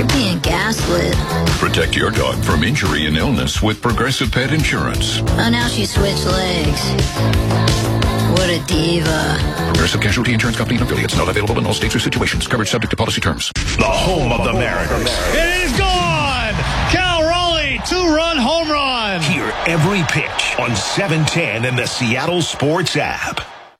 You're being gaslit. Protect your dog from injury and illness with Progressive Pet Insurance. Oh, now she switched legs. What a diva. Progressive Casualty Insurance Company and affiliates. Not available in all states or situations. Coverage subject to policy terms. The home of the Mariners. It is gone! Cal Raleigh, 2-run home run. Hear every pitch on 710 and the Seattle Sports app.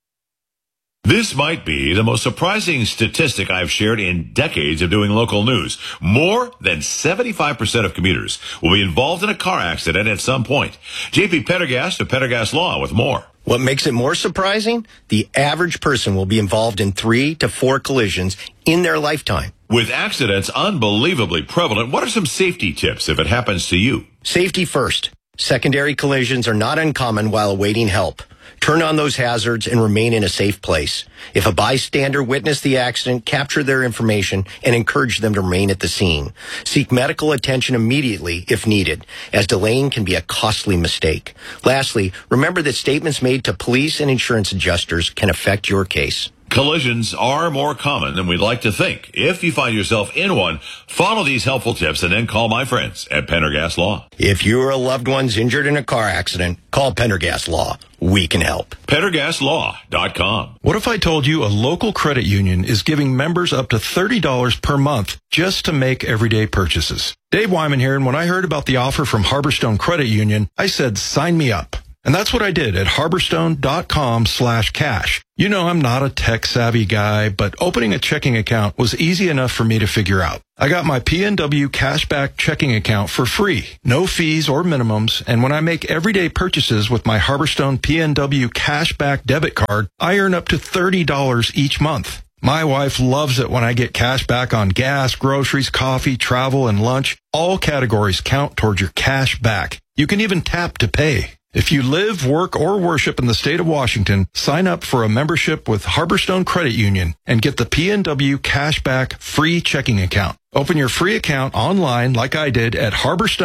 This might be the most surprising statistic I've shared in decades of doing local news. More than 75% of commuters will be involved in a car accident at some point. JP Pendergast of Pendergast Law with more. What makes it more surprising? The average person will be involved in 3 to 4 collisions in their lifetime. With accidents unbelievably prevalent, what are some safety tips if it happens to you? Safety first. Secondary collisions are not uncommon while awaiting help. Turn on those hazards and remain in a safe place. If a bystander witnessed the accident, capture their information and encourage them to remain at the scene. Seek medical attention immediately if needed, as delaying can be a costly mistake. Lastly, remember that statements made to police and insurance adjusters can affect your case. Collisions are more common than we'd like to think. If you find yourself in one, follow these helpful tips and then call my friends at Pendergast Law. If you or a loved one's injured in a car accident, call Pendergast Law. We can help. PendergastLaw.com. What if I told you a local credit union is giving members up to $30 per month just to make everyday purchases? Dave Wyman here, and when I heard about the offer from Harborstone Credit Union, I said, sign me up. And that's what I did at harborstone.com/cash. You know, I'm not a tech-savvy guy, but opening a checking account was easy enough for me to figure out. I got my PNW Cashback checking account for free, no fees or minimums, and when I make everyday purchases with my Harborstone PNW Cashback debit card, I earn up to $30 each month. My wife loves it when I get cash back on gas, groceries, coffee, travel, and lunch. All categories count towards your cash back. You can even tap to pay. If you live, work, or worship in the state of Washington, sign up for a membership with Harborstone Credit Union and get the PNW Cashback free checking account. Open your free account online like I did at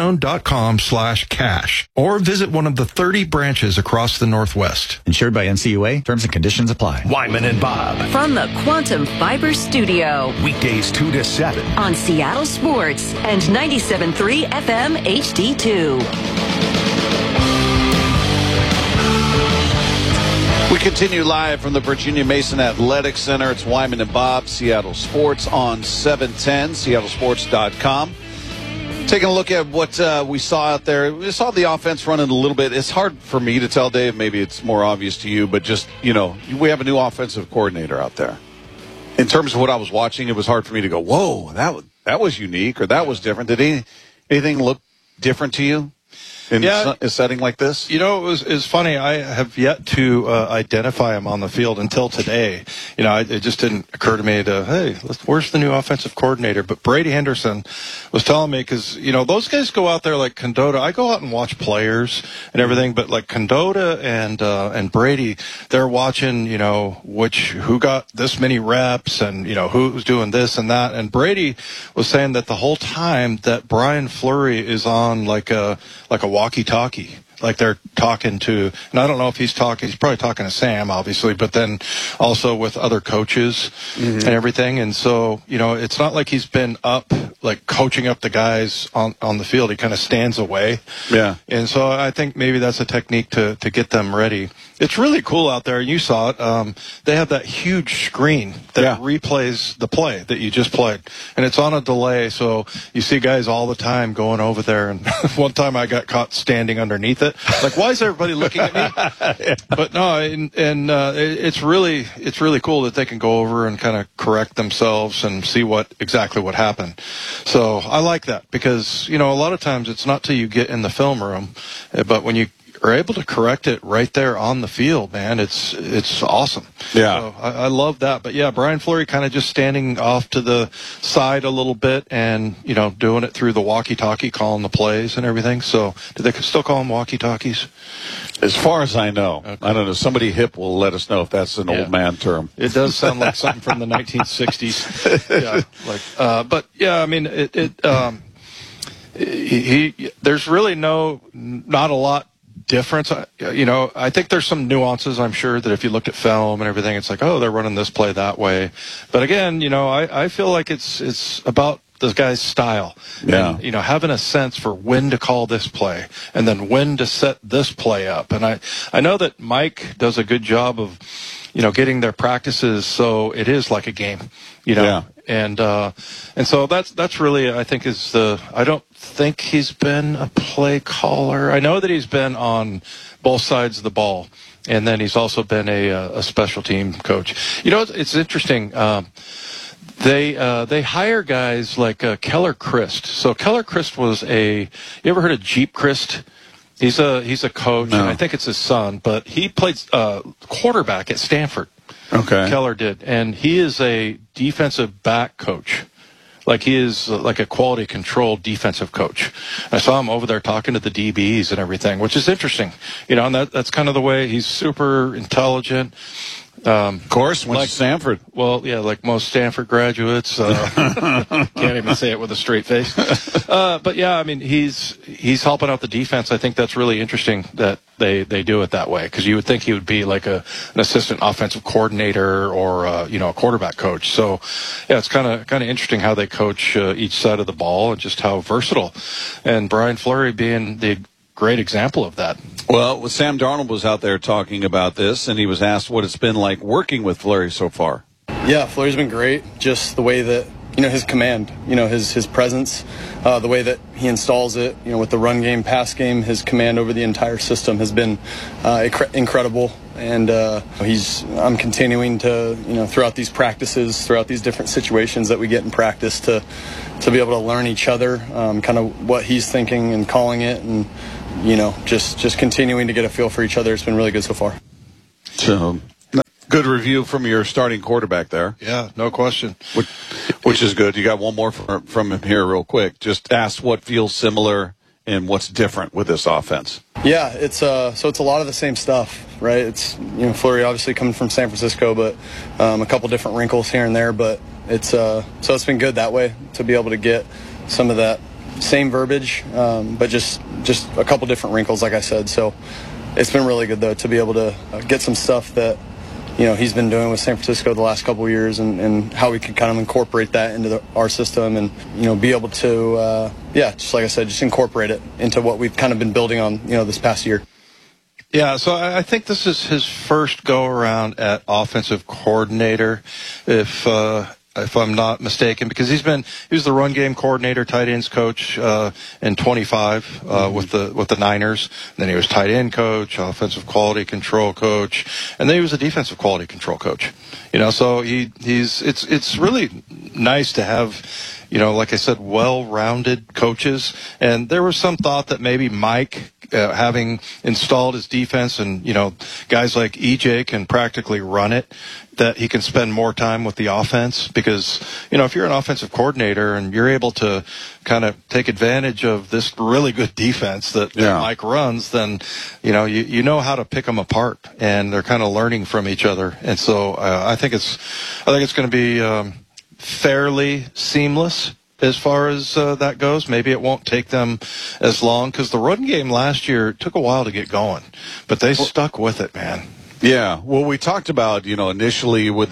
harborstone.com/cash or visit one of the 30 branches across the Northwest. Insured by NCUA. Terms and conditions apply. Wyman and Bob. From the Quantum Fiber Studio. Weekdays 2 to 7. On Seattle Sports and 97.3 FM HD2. We continue live from the Virginia Mason Athletic Center. It's Wyman and Bob, Seattle Sports on 710, seattlesports.com. Taking a look at what we saw out there. We saw the offense running a little bit. It's hard for me to tell, Dave. Maybe it's more obvious to you, but just, you know, we have a new offensive coordinator out there. In terms of what I was watching, it was hard for me to go, whoa, that was unique or that was different. Did anything look different to you? In a setting like this? You know, it was funny. I have yet to identify him on the field until today. You know, it just didn't occur to me to, hey, where's the new offensive coordinator? But Brady Henderson was telling me, because, you know, those guys go out there like Condotta. I go out and watch players and everything, but like Condotta and Brady, they're watching, you know, who got this many reps and, you know, who's doing this and that. And Brady was saying that the whole time that Brian Fleury is on like a walkie-talkie, like they're talking to, and I don't know if he's probably talking to Sam, obviously, but then also with other coaches and everything. And so, you know, it's not like he's been up, like coaching up the guys on the field. He kind of stands away. Yeah. And so I think maybe that's a technique to get them ready. It's really cool out there. You saw it. They have that huge screen that replays the play that you just played. And it's on a delay, so you see guys all the time going over there. And one time I got caught standing underneath it. Like, why is everybody looking at me? But no, it's really cool that they can go over and kind of correct themselves and see exactly what happened. So I like that because, you know, a lot of times it's not till you get in the film room, but when you are able to correct it right there on the field, man, it's awesome. Yeah. So I love that. But yeah, Brian Fleury kind of just standing off to the side a little bit and, you know, doing it through the walkie-talkie, calling the plays and everything. So do they still call them walkie-talkies? As far as I know. Okay. I don't know. Somebody hip will let us know if that's an old man term. It does sound like something from the 1960s. Yeah. But yeah, I mean, there's really not a lot difference. You know, I think there's some nuances, I'm sure, that if you looked at film and everything, it's like, oh, they're running this play that way. But again, you know, I feel like it's about the guy's style. Yeah. And, having a sense for when to call this play and then when to set this play up. And I know that Mike does a good job of, getting their practices so it is like a game, Yeah. And so that's really, I think, I don't think he's been a play caller. I know that he's been on both sides of the ball, and then he's also been a special team coach. It's interesting. They hire guys like Keller Christ. So Keller Christ was you ever heard of Jeep Christ? He's a coach, No. and I think it's his son, but he played quarterback at Stanford. Okay. Keller did, and he is a defensive back coach. Like he is like a quality control defensive coach. I saw him over there talking to the DBs and everything, which is interesting. And that's kind of the way he's super intelligent. Of course, went to Stanford. Well, yeah, like most Stanford graduates. Can't even say it with a straight face. But yeah, I mean, he's helping out the defense. I think that's really interesting that they do it that way, because you would think he would be like an assistant offensive coordinator or a quarterback coach. So yeah, it's kind of interesting how they coach each side of the ball and just how versatile. And Brian Fleury being the great example of that. Well, Sam Darnold was out there talking about this, and he was asked what it's been like working with Fleury so far. Yeah, Fleury's been great. Just the way that, his command, his presence, the way that he installs it, with the run game, pass game, his command over the entire system has been incredible. And I'm continuing to, throughout these practices, throughout these different situations that we get in practice to be able to learn each other, kind of what he's thinking and calling it, and just continuing to get a feel for each other. It's been really good so far. So, good review from your starting quarterback there. Yeah, no question. Which is good. You got one more from him here real quick. Just ask what feels similar and what's different with this offense. Yeah, it's a lot of the same stuff, right? It's, Fleury obviously coming from San Francisco, but a couple different wrinkles here and there, but so it's been good that way to be able to get some of that same verbiage, but just a couple different wrinkles, like I said. So it's been really good, though, to be able to get some stuff that, he's been doing with San Francisco the last couple of years, and how we can kind of incorporate that into our system and, be able to, just like I said, just incorporate it into what we've kind of been building on, this past year. Yeah, so I think this is his first go-around at offensive coordinator, if I'm not mistaken, because he was the run game coordinator, tight ends coach in 25 with the Niners. And then he was tight end coach, offensive quality control coach, and then he was a defensive quality control coach. So it's really nice to have, like I said, well-rounded coaches. And there was some thought that maybe Mike, having installed his defense, and guys like EJ can practically run it, that he can spend more time with the offense, because if you're an offensive coordinator and you're able to kind of take advantage of this really good defense that Mike runs, then you know how to pick them apart, and they're kind of learning from each other. And so I think it's going to be fairly seamless as far as that goes. Maybe it won't take them as long, because the run game last year took a while to get going, but they stuck with it, man. Yeah, well, we talked about, initially with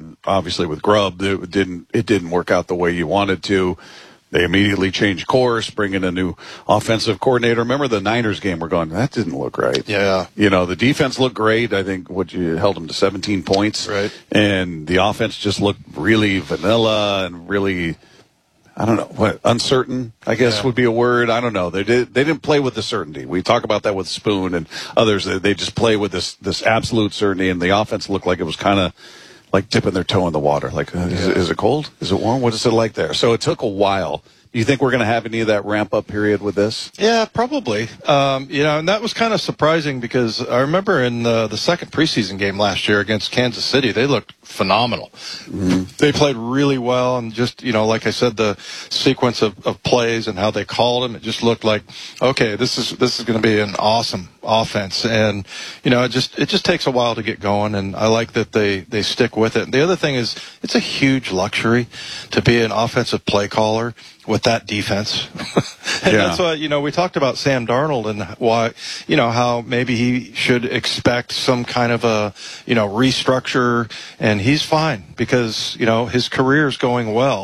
Grubb, it didn't work out the way you wanted to. They immediately changed course, bring in a new offensive coordinator. Remember the Niners game? We're going, that didn't look right. Yeah. The defense looked great. I think you held them to 17 points. Right. And the offense just looked really vanilla and really, I don't know, uncertain, I guess would be a word. I don't know. They didn't play with the certainty. We talk about that with Spoon and others. They just play with this absolute certainty, and the offense looked like it was kind of like dipping their toe in the water. Like, is it cold? Is it warm? What is it like there? So it took a while. Do you think we're going to have any of that ramp-up period with this? Yeah, probably. And that was kind of surprising, because I remember in the second preseason game last year against Kansas City, they looked phenomenal. Mm-hmm. They played really well, and just, like I said, the sequence of plays and how they called them, it just looked like, okay, this is going to be an awesome offense. And, it just takes a while to get going, and I like that they stick with it. And the other thing is, it's a huge luxury to be an offensive play caller with that defense. And that's why, we talked about Sam Darnold and why, how maybe he should expect some kind of a, restructure, and he's fine because, his career is going well.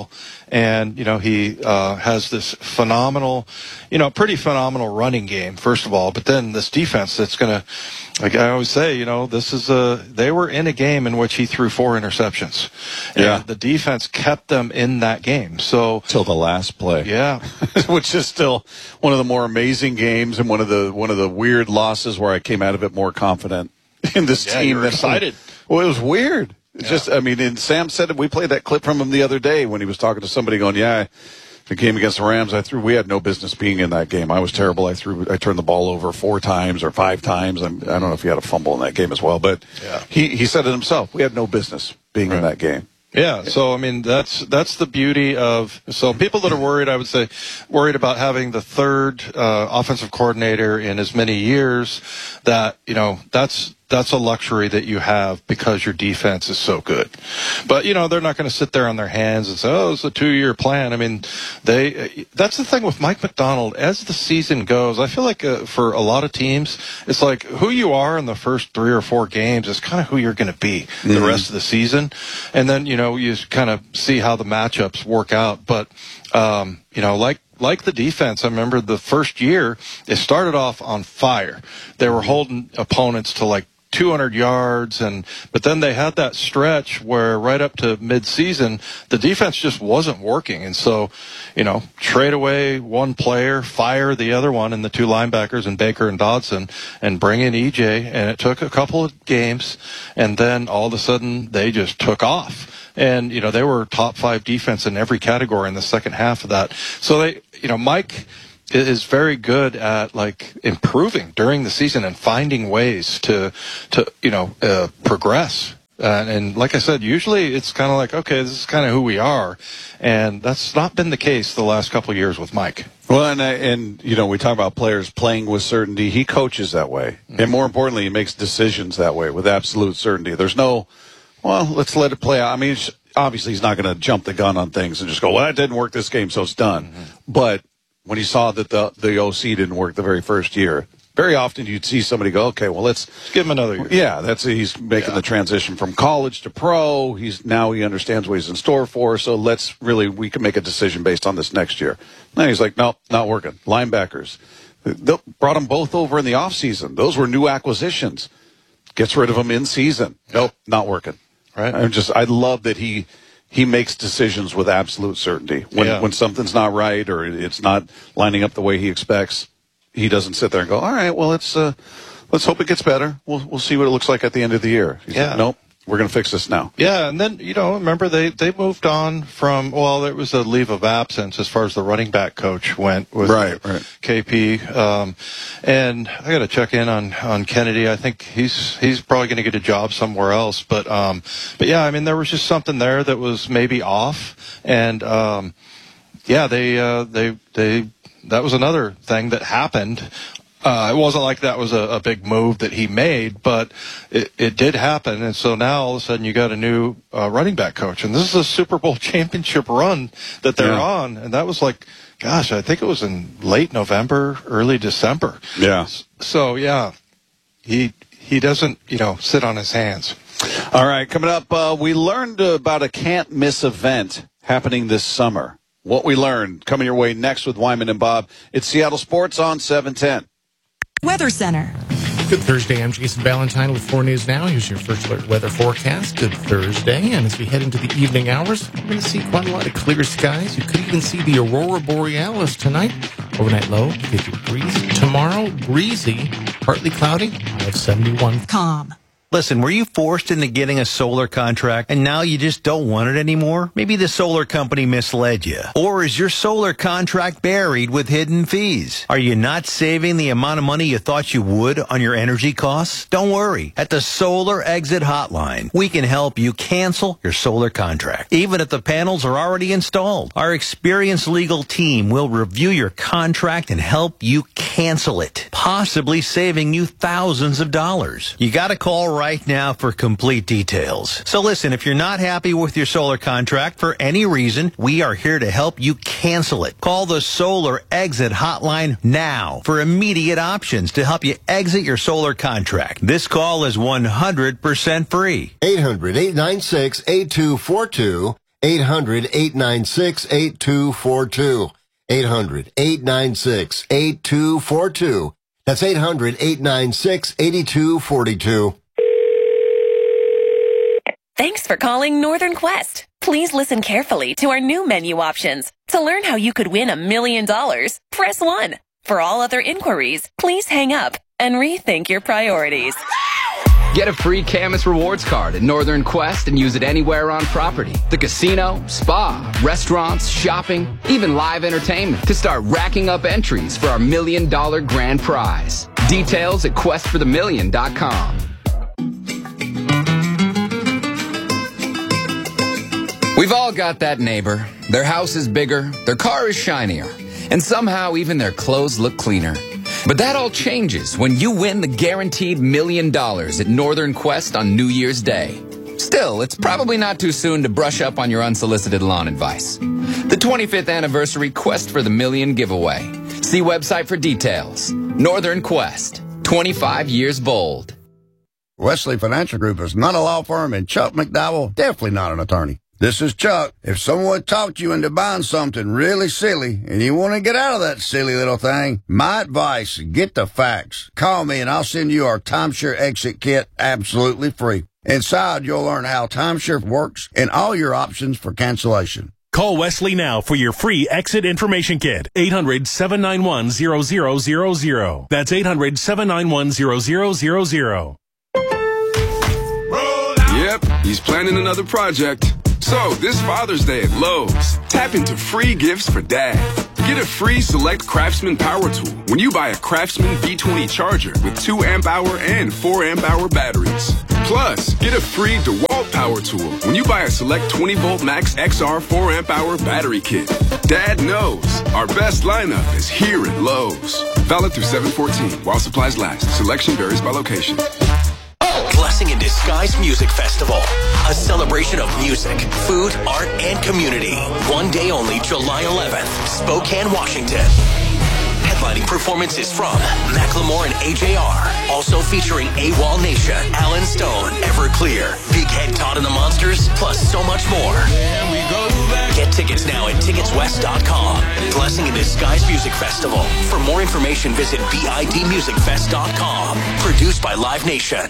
And, he has this phenomenal, pretty phenomenal running game, first of all. But then this defense that's going to, like I always say, this is they were in a game in which he threw 4 interceptions. And the defense kept them in that game. So till the last play. Yeah. Which is still one of the more amazing games and one of the weird losses where I came out of it more confident in this team. You were excited. Well, it was weird. Just, and Sam said it. We played that clip from him the other day when he was talking to somebody going, the game against the Rams, we had no business being in that game. I was terrible. I turned the ball over 4 times or 5 times. I don't know if he had a fumble in that game as well, but he said it himself. We had no business being in that game. Yeah, so that's the beauty of people that are worried, I would say, worried about having the third offensive coordinator in as many years. That that's a luxury that you have because your defense is so good. But they're not going to sit there on their hands and say, "Oh, it's a 2-year plan." I mean, that's the thing with Mike Macdonald. As the season goes, I feel like for a lot of teams, it's like who you are in the first 3 or 4 games is kind of who you're going to be the rest of the season, and then you kind of see how the matchups work out. But like the defense, I remember the first year, it started off on fire. They were holding opponents to like 200 yards, but then they had that stretch where right up to mid-season, the defense just wasn't working. And so, trade away one player, fire the other one and the 2 linebackers and Baker and Dodson, and bring in EJ. And it took a couple of games, and then all of a sudden they just took off. And, they were top 5 defense in every category in the second half of that. So Mike is very good at improving during the season and finding ways to progress. And like I said, usually it's kind of like, okay, this is kind of who we are. And that's not been the case the last couple of years with Mike. Well, and we talk about players playing with certainty. He coaches that way. Mm-hmm. And more importantly, he makes decisions that way with absolute certainty. There's no, let's let it play out. I mean, obviously he's not going to jump the gun on things and just go, it didn't work this game, so it's done. Mm-hmm. But when he saw that the OC didn't work the very first year, very often you'd see somebody go, okay, well, let's give him another year. Yeah, he's making the transition from college to pro. He understands what he's in store for, so we can make a decision based on this next year. Now he's like, nope, not working. Linebackers. They brought them both over in the offseason. Those were new acquisitions. Gets rid of them in season. Nope, not working. Right? I love that he makes decisions with absolute certainty. When something's not right or it's not lining up the way he expects, he doesn't sit there and go, all right, well, let's hope it gets better. We'll see what it looks like at the end of the year. He's like, nope, we're going to fix this now. Yeah, and then, remember they moved on from, there was a leave of absence as far as the running back coach went with KP. And I got to check in on Kennedy. I think he's probably going to get a job somewhere else. But yeah, I mean, there was just something there that was maybe off. And, that was another thing that happened. It wasn't like that was a big move that he made, but it did happen. And so now all of a sudden you got a new running back coach. And this is a Super Bowl championship run that they're on. And that was I think it was in late November, early December. Yeah. So, he doesn't, sit on his hands. All right, coming up, we learned about a can't-miss event happening this summer. What we learned coming your way next with Wyman and Bob. It's Seattle Sports on 710. Weather Center. Good Thursday. I'm Jason Ballantyne with 4 News Now. Here's your first alert weather forecast. Good Thursday. And as we head into the evening hours, we're going to see quite a lot of clear skies. You could even see the Aurora Borealis tonight. Overnight low, 50 degrees. Tomorrow, breezy, partly cloudy, high of 71. Calm. Listen, were you forced into getting a solar contract and now you just don't want it anymore? Maybe the solar company misled you. Or is your solar contract buried with hidden fees? Are you not saving the amount of money you thought you would on your energy costs? Don't worry. At the Solar Exit Hotline, we can help you cancel your solar contract, even if the panels are already installed. Our experienced legal team will review your contract and help you cancel it, possibly saving you thousands of dollars. You got to call right now for complete details. So listen, if you're not happy with your solar contract for any reason, we are here to help you cancel it. Call the Solar Exit Hotline now for immediate options to help you exit your solar contract. This call is 100% free. 800-896-8242. 800-896-8242. 800-896-8242. That's 800-896-8242. Thanks for calling Northern Quest. Please listen carefully to our new menu options. To learn how you could win $1 million, press 1. For all other inquiries, please hang up and rethink your priorities. Get a free Camus Rewards card at Northern Quest and use it anywhere on property. The casino, spa, restaurants, shopping, even live entertainment to start racking up entries for our $1 million grand prize. Details at questforthemillion.com. We've all got that neighbor. Their house is bigger, their car is shinier, and somehow even their clothes look cleaner. But that all changes when you win the guaranteed $1 million at Northern Quest on New Year's Day. Still, it's probably not too soon to brush up on your unsolicited lawn advice. The 25th anniversary Quest for the Million giveaway. See website for details. Northern Quest, 25 years bold. Wesley Financial Group is not a law firm, and Chuck McDowell, definitely not an attorney. This is Chuck. If someone talked you into buying something really silly and you want to get out of that silly little thing, my advice, get the facts. Call me and I'll send you our timeshare exit kit absolutely free. Inside, you'll learn how timeshare works and all your options for cancellation. Call Wesley now for your free exit information kit. 800-791-0000. That's 800-791-0000. Yep, he's planning another project. So, this Father's Day at Lowe's, tap into free gifts for Dad. Get a free Select Craftsman power tool when you buy a Craftsman B20 charger with 2 amp-hour and 4 amp-hour batteries. Plus, get a free DeWalt power tool when you buy a Select 20-volt Max XR 4 amp-hour battery kit. Dad knows our best lineup is here at Lowe's. Valid through 7/14 while supplies last. Selection varies by location. Blessing in Disguise Music Festival. A celebration of music, food, art, and community. One day only, July 11th, Spokane, Washington. Headlining performances from Macklemore and AJR. Also featuring AWOL Nation, Alan Stone, Everclear, Big Head Todd and the Monsters, plus so much more. Get tickets now at ticketswest.com. Blessing in Disguise Music Festival. For more information, visit bidmusicfest.com. Produced by Live Nation.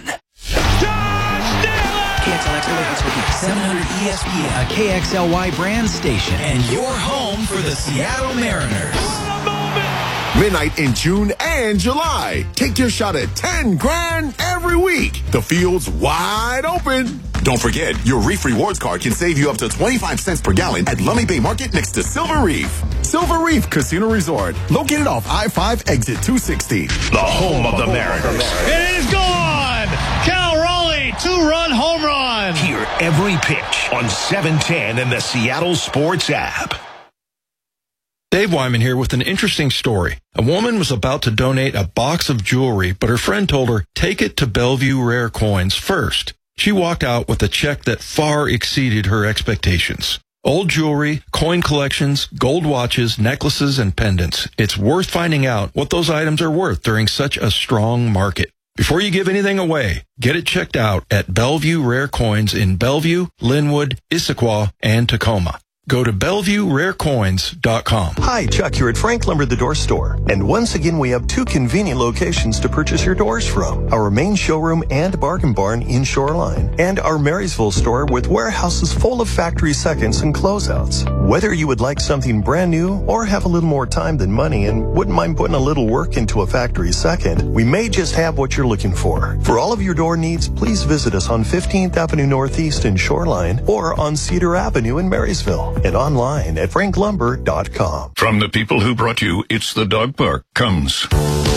KXLX 700 ESPN, a KXLY brand station, and your home for the Seattle Mariners. Midnight in June and July. Take your shot at 10 grand every week. The field's wide open. Don't forget, your Reef Rewards card can save you up to 25 cents per gallon at Lummi Bay Market next to Silver Reef. Silver Reef Casino Resort, located off I-5 exit 260. The home of the Mariners. It is gone! Cal Raleigh, 2-run home run. Hear every pitch on 710 and the Seattle Sports app. Dave Wyman here with an interesting story. A woman was about to donate a box of jewelry, but her friend told her, take it to Bellevue Rare Coins first. She walked out with a check that far exceeded her expectations. Old jewelry, coin collections, gold watches, necklaces, and pendants. It's worth finding out what those items are worth during such a strong market. Before you give anything away, get it checked out at Bellevue Rare Coins in Bellevue, Linwood, Issaquah, and Tacoma. Go to BellevueRareCoins.com. Hi, Chuck here at Frank Lumber, the door store. And once again, we have 2 convenient locations to purchase your doors from. Our main showroom and bargain barn in Shoreline. And our Marysville store with warehouses full of factory seconds and closeouts. Whether you would like something brand new or have a little more time than money and wouldn't mind putting a little work into a factory second, we may just have what you're looking for. For all of your door needs, please visit us on 15th Avenue Northeast in Shoreline or on Cedar Avenue in Marysville. And online at franklumber.com. From the people who brought you It's the Dog Park comes